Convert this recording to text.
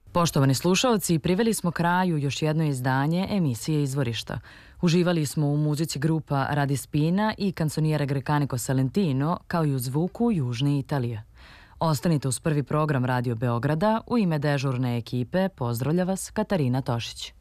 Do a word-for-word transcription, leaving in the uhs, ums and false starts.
Poštovani slušalci, priveli smo kraju još jedno izdanje emisije Izvorišta. Uživali smo u muzici grupa Radi Spina i kanzoniere Grecanico Salentino, kao i u zvuku Južne Italije. Ostanite uz prvi program Radio Beograda. U ime dežurne ekipe pozdravlja vas Katarina Tošić.